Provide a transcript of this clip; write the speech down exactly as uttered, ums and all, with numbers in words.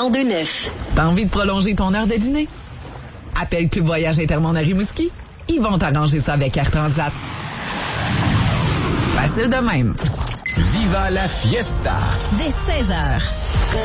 cent deux neuf. T'as envie de prolonger ton heure de dîner? Appelle Club Voyage Intermont à Rimouski. Ils vont t'arranger ça avec Air Transat. Facile de même. Viva la fiesta! Dès seize heures.